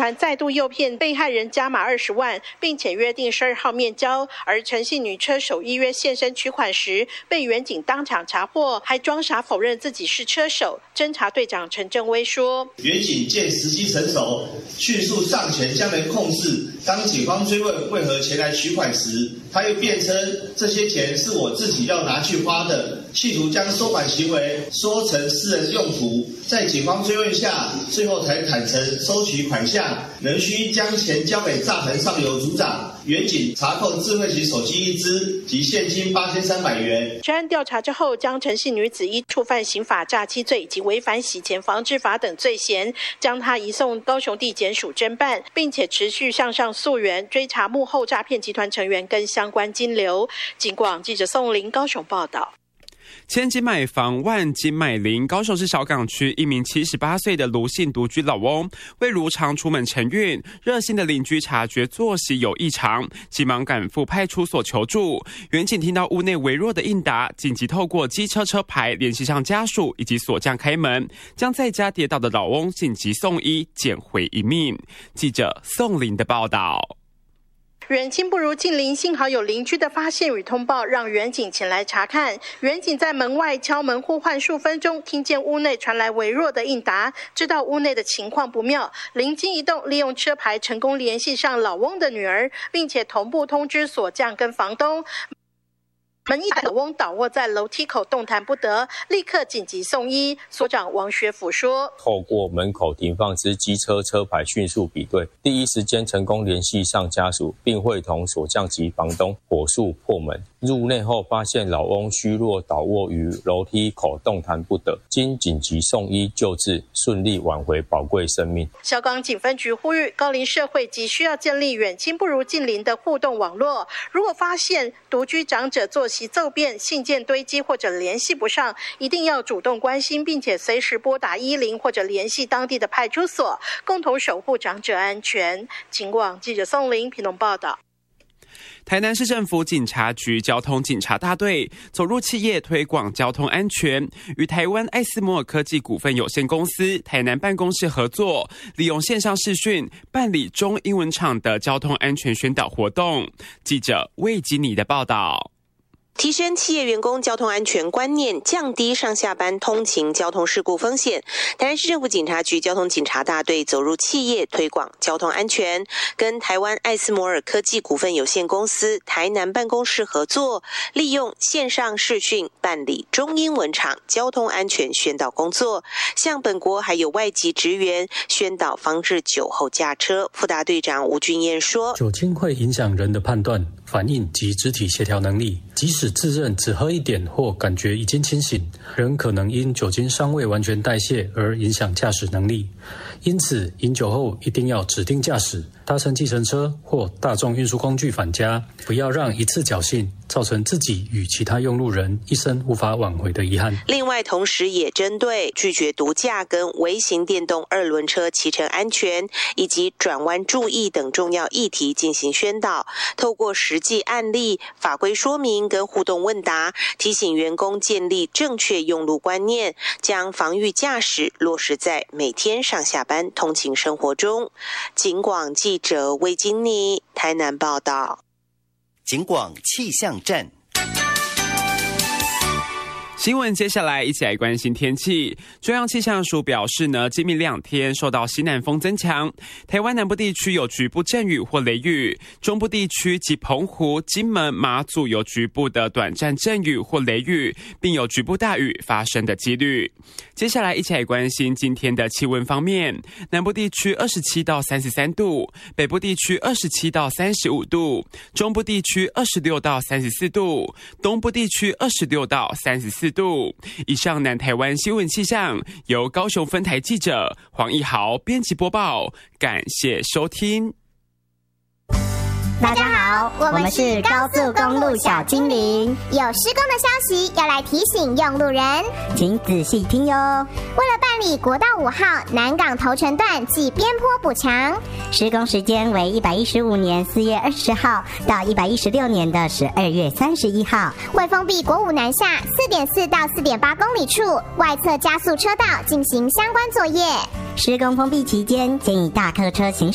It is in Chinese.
团再度诱骗被害人加码20万，并且约定12号面交。而陈姓女车手依约现身取款时，被员警当场查获，还装傻否认自己是车手。侦查队长陈正威说：“ 员警见时机成熟，迅速上前将人控制。当警方追问为何前来取款时，他又辩称这些钱是我自己要拿去花的，企图将收款行为说成私人用途。在警方追问下，最后才坦诚收取款项仍需将钱交给炸团上游组长。员警查扣智慧型手机1支及现金8300元。专案调查之后，将陈姓女子依触犯刑法诈欺罪及违反洗钱防治法等罪嫌，将她移送高雄地检署侦办，并且持续向上溯源，追查幕后诈骗集团成员跟相关金流。警广记者宋玲高雄报道。 千金买房，万金买邻。高雄市小港区一名78岁的卢姓独居老翁，为如常出门晨运，热心的邻居察觉作息有异常，急忙赶赴派出所求助。员警听到屋内微弱的应答，紧急透过机车车牌联系上家属以及锁匠开门，将在家跌倒的老翁紧急送医，捡回一命。记者宋玲的报道。 远亲不如近邻，幸好有邻居的发现与通报，让远警前来查看。远警在门外敲门呼唤数分钟，听见屋内传来微弱的应答，知道屋内的情况不妙，灵机一动，利用车牌成功联系上老翁的女儿，并且同步通知锁匠跟房东。门一打，老翁倒卧在楼梯口，动弹不得，立刻紧急送医。所长王学甫说：“ 透过门口停放之机车车牌迅速比对，第一时间成功联系上家属，并会同锁匠及房东火速破门。入内后发现老翁虚弱倒卧于楼梯口，动弹不得，经紧急送医救治，顺利挽回宝贵生命。” 小港警分局呼吁高龄社会急需要建立远亲不如近邻的互动网络。如果发现独居长者作息骤变、信件堆积或者联系不上，一定要主动关心，并且随时拨打110或者联系当地的派出所，共同守护长者安全。警广记者宋玲屏东报道。 台南市政府警察局交通警察大队走入企业推广交通安全，与台湾艾斯摩尔科技股份有限公司台南办公室合作，利用线上视讯办理中英文场的交通安全宣导活动。记者魏吉尼的报道。 提升企业员工交通安全观念，降低上下班通勤交通事故风险。台南市政府警察局交通警察大队走入企业推广交通安全，跟台湾艾斯摩尔科技股份有限公司台南办公室合作，利用线上视讯办理中英文场交通安全宣导工作，向本国还有外籍职员宣导防治酒后驾车。副大队长吴俊彦说：“ 酒精会影响人的判断、反应及肢体协调能力，即使自认只喝一点或感觉已经清醒，仍可能因酒精尚未完全代谢而影响驾驶能力。因此，饮酒后一定要指定驾驶，搭乘计程车或大众运输工具返家，不要让一次侥幸造成自己与其他用路人一生无法挽回的遗憾。” 另外，同时也针对拒绝毒驾跟微型电动2轮车骑乘安全以及转弯注意等重要议题进行宣导，透过实际案例、法规说明跟互动问答，提醒员工建立正确用路观念，将防御驾驶落实在每天上下班通勤生活中。警广记者魏金妮台南报道。 警广气象站。 新闻接下来一起来关心天气。中央气象署表示呢，今明2天受到西南风增强，台湾南部地区有局部阵雨或雷雨，中部地区及澎湖、金门、马祖有局部的短暂阵雨或雷雨，并有局部大雨发生的几率。接下来一起来关心今天的气温方面，南部地区27到33度，北部地区27到35度，中部地区26到34度，东部地区26到34度。以上南台湾新闻气象由高雄分台记者黄义豪编辑播报，感谢收听。 大家好，我们是高速公路小精灵，有施工的消息要来提醒用路人，请仔细听哟。为了办理国道5号南港头城段暨边坡补强，施工时间为115年4月20号到116年的12月31号，为封闭国5南下4.4到4.8公里处外侧加速车道进行相关作业。施工封闭期间，建议大客车行驶